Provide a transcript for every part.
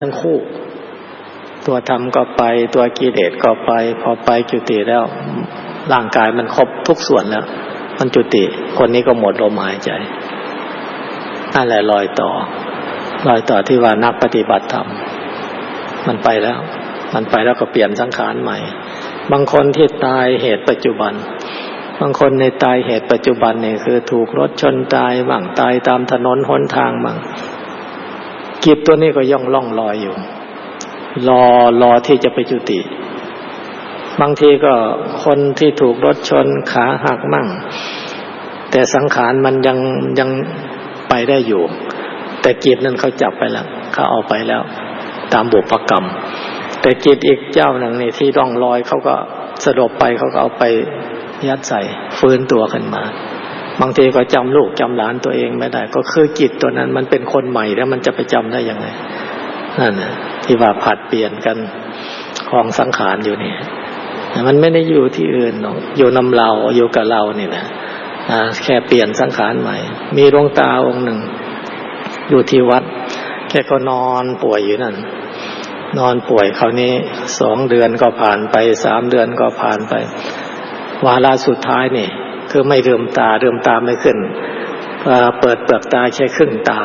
ทั้งคู่ตัวธรรมก็ไปตัวกิเลสก็ไปพอไปจุติแล้วร่างกายมันครบทุกส่วนแล้วมันจุติคนนี้ก็หมดลมหายใจนั่นแหละรอยต่อที่ว่านักปฏิบัติธรรมมันไปแล้วก็เปลี่ยนสังขารใหม่บางคนที่ตายเหตุปัจจุบันบางคนในตายเหตุปัจจุบันนี่คือถูกรถชนตายบ้างตายตามถนนหนทางบ้างจิตตัวนี้ก็ย่องล่องลอยอยู่รอที่จะไปจุติบางทีก็คนที่ถูกรถชนขาหักมั่งแต่สังขารมันยังไปได้อยู่แต่จิตนั้นเขาจับไปแล้วเขาเอาไปแล้วตามบุพกรรมแต่จิตอีกเจ้าหนึ่งนี่ที่ร่องลอยเขาก็สลบไปเขาก็เอาไปยัดใส่ฟื้นตัวขึ้นมาบางทีก็จำลูกจำหลานตัวเองไม่ได้ก็คือจิตตัวนั้นมันเป็นคนใหม่แล้วมันจะไปจำได้ยังไงนั่นนะที่ว่าผัดเปลี่ยนกันของสังขารอยู่นี่มันไม่ได้อยู่ที่อื่นหรอกอยู่นำเราอยู่กับเรานี่แหละแค่เปลี่ยนสังขารใหม่มีหลวงตาองค์หนึ่งอยู่ที่วัดแกก็นอนป่วยอยู่นั่นนอนป่วยคราวนี้2 เดือนก็ผ่านไป3 เดือนก็ผ่านไปวาระสุดท้ายนี่คือไม่ลืมตาไม่ขึ้นเปิดเปลือกตาแค่ครึ่งตา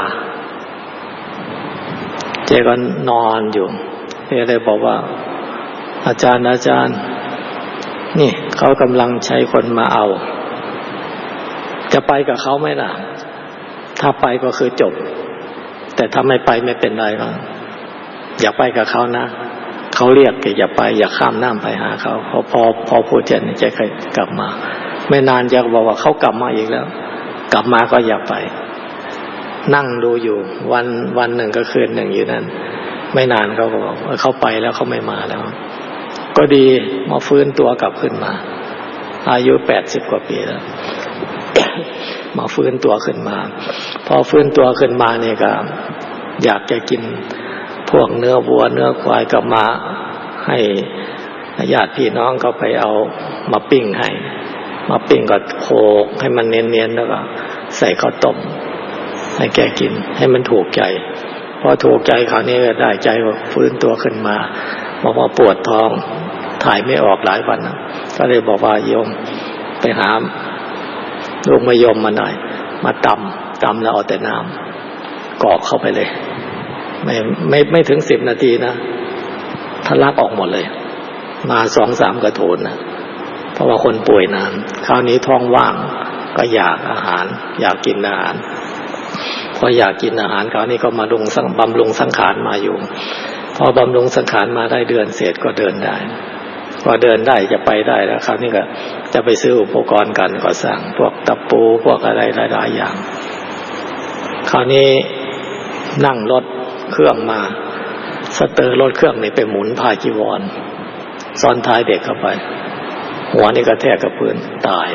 เจก็นอนอยู่เจเลยบอกว่าอาจารย์นี่เขากำลังใช้คนมาเอาจะไปกับเขาไหมล่ะถ้าไปก็คือจบแต่ถ้าไม่ไปไม่เป็นไรหรอกอย่าไปกับเขานะเขาเรียกแกอย่าไปอย่าข้ามน้ำไปหาเขาพอพูดเช่นนี้จะกลับมาไม่นานจะบอกว่าเขากลับมาอีกแล้วกลับมาก็อย่าไปนั่งดูอยู่วันหนึ่งก็คืนหนึ่งอยู่นั่นไม่นานเขาก็บอกเขาไปแล้วเขาไม่มาแล้วก็ดีมาฟื้นตัวกลับขึ้นมาอายุ80 กว่าปีแล้ว มาฟื้นตัวขึ้นมาพอฟื้นตัวขึ้นมาเนี่ยก็อยากจะกินพวกเนื้อวัวเนื้อควายก็มาให้ญาติพี่น้องเขาไปเอามาปิ้งให้มาปิ้งก็โขกให้มันเนียนๆแล้วก็ใส่ข้าวต้มให้แกกินให้มันถูกใจพอถูกใจคราวนี้ก็ได้ใจว่าฟื้นตัวขึ้นมาบอกว่าปวดท้องถ่ายไม่ออกหลายวันก็เลยบอกว่าโยมไปหาลูกมะยมมาหน่อยมาตำแล้วเอาแต่น้ำกรอกเข้าไปเลยไม่ถึง10 นาทีนะทะลักออกหมดเลยมา 2-3 กระโถนนะเพราะว่าคนป่วยนานคราวนี้ท้องว่างก็อยากอาหารอยากกินอาหารพออยากกินอาหารคราวนี้ก็มาบำรุงสังขารมาอยู่พอบำรุงสังขารมาได้เดือนเศษก็เดินได้พอเดินได้จะไปได้แล้วคราวนี้ก็จะไปซื้ออุปกรณ์กันก่อสร้างพวกตะปูพวกอะไรหลายๆอย่างคราวนี้นั่งรถเครื่องมาสเตอร์รถเครื่องนี่ไปหมุนพาจีวรซ้อนท้ายเด็กเข้าไปหัวนี่กระแทกกับพื้นตาย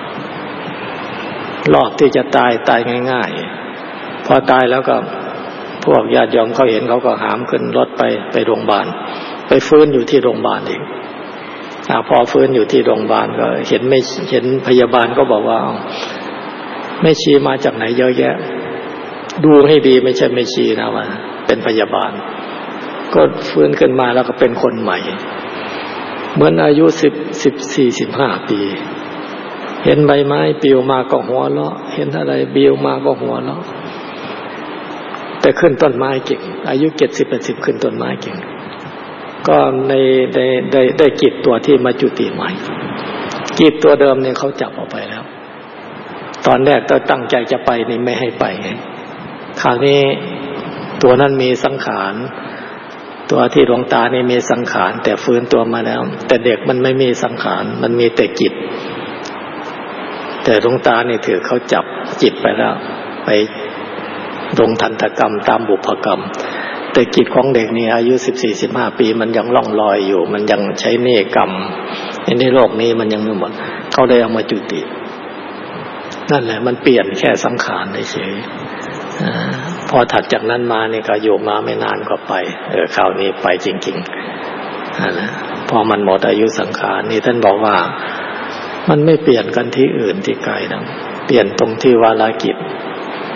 รอบที่จะตายง่ายๆพอตายแล้วก็พวกญาติโยมเขาเห็นเขาก็หามขึ้นรถไปโรงพยาบาลไปฟื้นอยู่ที่โรงพยาบาลอีกพอฟื้นอยู่ที่โรงพยาบาลก็เห็นพยาบาลก็บอกว่าไม่ชีมาจากไหนเยอะแยะดูให้ดีไม่ใช่ไม่ชีนะว่าเป็นพยาบาลก็ฟื้นขึ้นมาแล้วก็เป็นคนใหม่เหมือนอายุ14-15 ปีเห็นใบไม้ปลิวมาก็หัวเราะเห็นอะไรปลิวมาก็หัวเราะแต่ขึ้นต้นไม้เก่งอายุ70-80ขึ้นต้นไม้เก่งก็ได้จิตตัวที่มาจุติใหม่จิตตัวเดิมเนี่ยเขาจับออกไปแล้วตอนแรกก็ตั้งใจจะไปนี่ไม่ให้ไปคราวนี้ตัวนั้นมีสังขารตัวที่หลวงตานี่มีสังขารแต่ฟื้นตัวมาแล้วแต่เด็กมันไม่มีสังขารมันมีแต่จิตแต่หลวงตานี่ถือเขาจับจิตไปแล้วไปลงทันตกรรมตามบุพกรรมแต่จิตของเด็กนี่อายุ14-15 ปีมันยังล่องลอยอยู่มันยังใช้เนกรรมในโลกนี้มันยังไม่หมดเขาได้เอามาจุตินั่นแหละมันเปลี่ยนแค่สังขารเฉยพอถัดจากนั้นมานี่ก็อยู่มาไม่นานก็ไปคราวนี้ไปจริงๆนะพอมันหมดอายุสังขารนี่ท่านบอกว่ามันไม่เปลี่ยนกันที่อื่นที่ไกลนะเปลี่ยนตรงที่วาลกิจ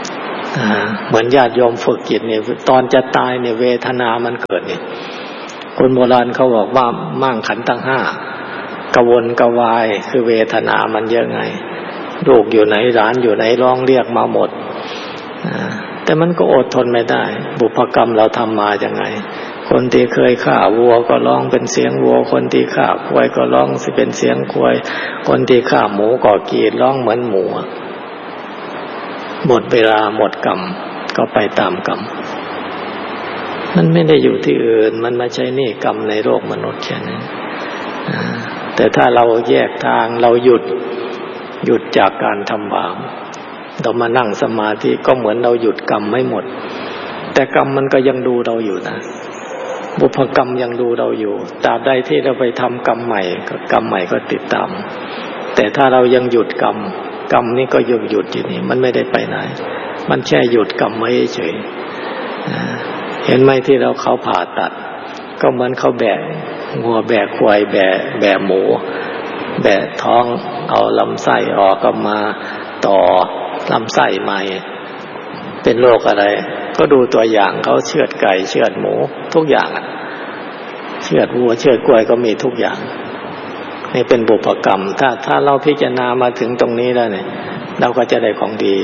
เหมือนญาติโยมฝึกจิตเนี่ยตอนจะตายเนี่ยเวทนามันเกิดเนี่ยคนโบราณเขาบอกว่ามั่งขันธ์ทั้งห้ากระวนกระวายคือเวทนามันเยอะไงลูกอยู่ไหนหลานอยู่ไหนร้องเรียกมาหมดแต่มันก็อดทนไม่ได้บุพกรรมเราทำมาอย่างไงคนที่เคยฆ่าวัวก็ร้องเป็นเสียงวัวคนที่ฆ่าควายก็ร้องเป็นเสียงควายคนที่ฆ่าหมูก็กรีดร้องเหมือนหมูหมดเวลาหมดกรรมก็ไปตามกรรมมันไม่ได้อยู่ที่อื่นมันไม่ใช่นี่กรรมในโลกมนุษย์แค่นั้นแต่ถ้าเราแยกทางเราหยุดจากการทำบาปเรามานั่งสมาธิก็เหมือนเราหยุดกรรมไม่หมดแต่กรรมมันก็ยังดูเราอยู่นะบุพกรรมยังดูเราอยู่ตราบใดที่เราไปทำกรรมใหม่กรรมใหม่ก็ติดตามแต่ถ้าเรายังหยุดกรรมนี่ก็ยังหยุดอยู่นี่มันไม่ได้ไปไหนมันแค่หยุดกรรมไว้เฉยเห็นไหมที่เราเขาผ่าตัดก็เหมือนเขาแบกวัวแบกควายแบกหมูแบกท้องเอาลำไส้ออกก็มาต่อลำไส้ใหม่เป็นโรคอะไรก็ดูตัวอย่างเขาเชือดไก่เชือดหมูทุกอย่างเชือดวัวเชือดควายก็มีทุกอย่างนี่เป็นบุพกรรมถ้าเราพิจารณามาถึงตรงนี้แล้วเนี่ยเราก็จะได้ของดี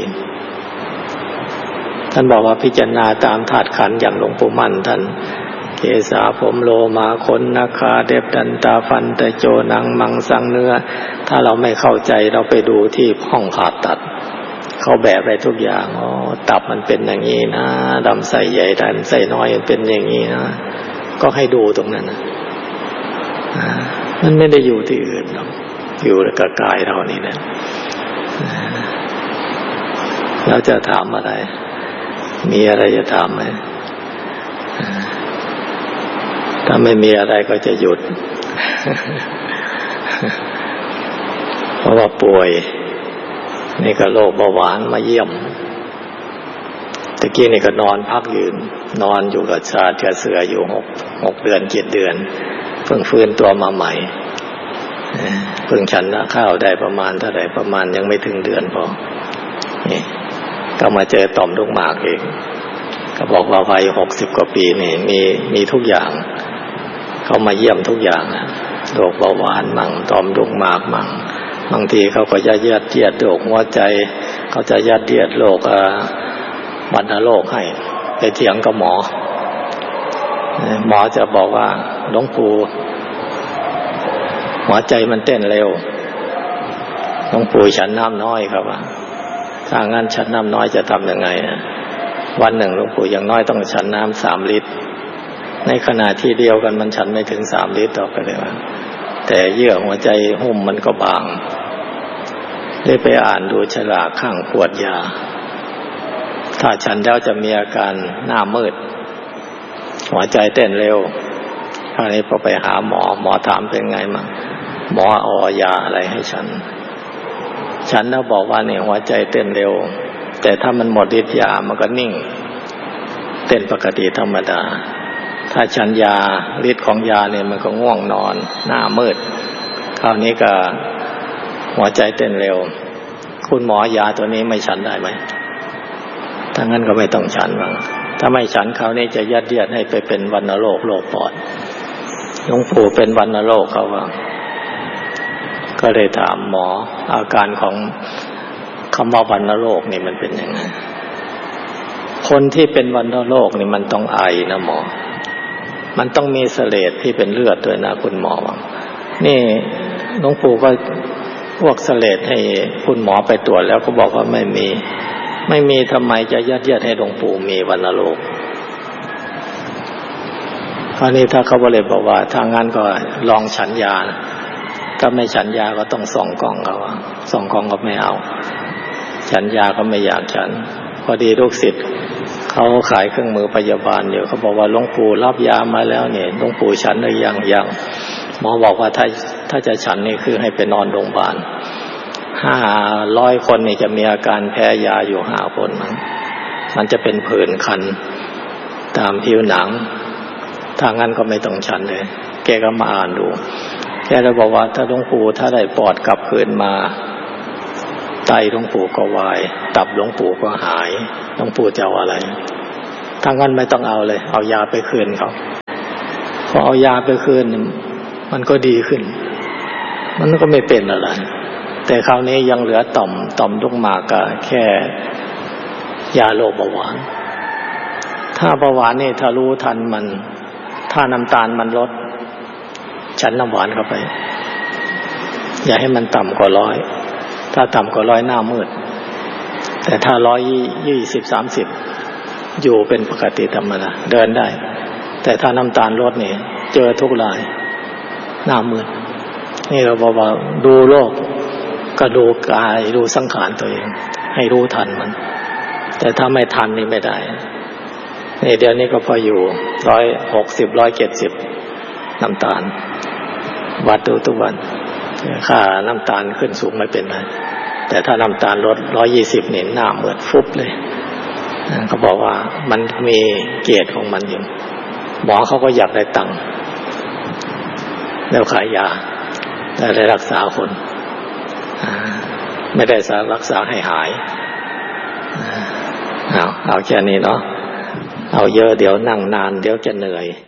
ท่านบอกว่าพิจารณาตามธาตุขันธ์อย่างหลวงปู่มั่นท่านเกศาผมโลมาขนนาคาเด็บดันตาฟันตะโจหนังมังสังเนื้อถ้าเราไม่เข้าใจเราไปดูที่ห้องผ่าตัดเขาแบกไปทุกอย่างตับมันเป็นอย่างนี้นะลำไส้ใหญ่ลำไส้น้อยมันเป็นอย่างนี้นะก็ให้ดูตรงนั้นนะมันไม่ได้อยู่ที่อื่นหรอกอยู่กับกายเรานี่แหละเราจะถามอะไรมีอะไรจะถามไหมถ้าไม่มีอะไรก็จะหยุด เพราะว่าป่วยนี่ก็โรคเบาหวานมาเยี่ยมตะกี้นี่ก็นอนพักยืนนอนอยู่กับชาติกับเสืออยู่6 เดือน 7 เดือนเพิ่งฟื้นตัวมาใหม่เพิ่งฉันข้าวได้ประมาณเท่าไหร่ประมาณยังไม่ถึงเดือนพอนี่ก็มาเจอต่อมลูกหมากอีกก็บอกว่าวัย60 กว่าปีนี่มีทุกอย่างเขามาเยี่ยมทุกอย่างโรคเบาหวานมั่งต่อมลูกหมากมั่งบางทีเขาก็จะยัดเยียดโรคหัวใจเขาจะยัดเยียดโรควัณโรคให้ไปเถียงกับหมอจะบอกว่าหลวงปู่หัวใจมันเต้นเร็วหลวงปู่ฉันน้ำน้อยครับว่าถ้างั้นฉันน้ำน้อยจะทำยังไงวันหนึ่งหลวงปู่อย่างน้อยต้องฉันน้ำ3 ลิตรในขณะที่เดียวกันมันฉันไม่ถึง3 ลิตรต่อไปเลยว่าแต่เยื่อหัวใจหุ้มมันก็บางได้ไปอ่านดูฉลากข้างขวดยาถ้าฉันแล้วจะมีอาการหน้ามืดหัวใจเต้นเร็วคราวนี้พอไปหาหมอถามเป็นไงมั่งหมอเอายาอะไรให้ฉันแล้วบอกว่าเนี่ยหัวใจเต้นเร็วแต่ถ้ามันหมดฤทธิ์ยามันก็นิ่งเต้นปกติธรรมดาถ้าฉันยาฤทธิ์ของยาเนี่ยมันก็ง่วงนอนหน้ามืดคราวนี้ก็หัวใจเต้นเร็วคุณหมอยาตัวนี้ไม่ฉันได้ไหมถ้างั้นก็ไม่ต้องฉันบ้างถ้าไม่ฉันคราวนี้จะยัดเยียดให้ไปเป็นวัณโรคโรคปอดหลวงปู่เป็นวัณโรคเขาว่าก็เลยถามหมออาการของคำว่าวัณโรคนี่มันเป็นยังไงคนที่เป็นวัณโรคนี่มันต้องไอนะหมอมันต้องมีเสลดที่เป็นเลือดด้วยนะคุณหมอว่านี่หลวงปู่ก็พวกเสลดให้คุณหมอไปตรวจแล้วก็บอกว่าไม่มีทำไมจะยัดเยียดให้หลวงปู่มีวัณโรคคราวนี้ถ้าเขาบอกว่าทางงานก็ลองฉันยาถ้าไม่ฉันยาก็ต้องส่องกล้องเขาส่องกล้องก็ไม่เอาฉันยาก็ไม่อยากฉันพอดีลูกศิษย์เขาขายเครื่องมือพยาบาลอยู่เขาบอกว่าหลวงปู่รับยามาแล้วเนี่ยหลวงปู่ฉันหรือยังหมอบอกว่าถ้าจะฉันนี่คือให้ไปนอนโรงพยาบาล500 คนนี่จะมีอาการแพ้ยาอยู่5 คนมันจะเป็นผื่นคันตามผิวหนังถ้างั้นก็ไม่ต้องฉันเลยแกก็มาอ่านดูแกเลยบอกว่าถ้าหลวงปู่ถ้าได้ปอดกลับคืนมาไตหลวงปู่ก็วายตับหลวงปู่ก็หายหลวงปู่จะเอาอะไรถ้างั้นไม่ต้องเอาเลยเอายาไปคืนเขาพอเอายาไปคืนมันก็ดีขึ้นมันก็ไม่เป็นอะไรแต่คราวนี้ยังเหลือต่อมลูกหมากก็แค่ยาโรคเบาหวานถ้าเบาหวานนี่ถ้ารู้ทันมันถ้าน้ำตาลมันลดฉันน้ำหวานเข้าไปอย่าให้มันต่ำกว่า100ถ้าต่ำกว่า100หน้ามืดแต่ถ้า120-130อยู่เป็นปกติธรรมดาเดินได้แต่ถ้าน้ำตาลลดนี่เจอทุกรายหน้ามืดนี่เราบอกว่าดูโลกก็ดูกายดูสังขารตัวเองให้รู้ทันมันแต่ถ้าไม่ทันนี่ไม่ได้นี่เดี๋ยวนี้ก็พออยู่160-170น้ำตาลวัดดูทุกวันค่าน้ำตาลขึ้นสูงไม่เป็นไรแต่ถ้าน้ำตาลลด120นี่หน้าเหมือนฟุบเลยเขาบอกว่ามันมีเกณฑ์ของมันอยู่หมอเขาก็อยากได้ตังค์แล้วขายยาได้รักษาคนไม่ได้รักษาให้หายเอาแค่นี้เนาะเอาเยอะเดี๋ยวนั่งนานเดี๋ยวจะเหนื่อย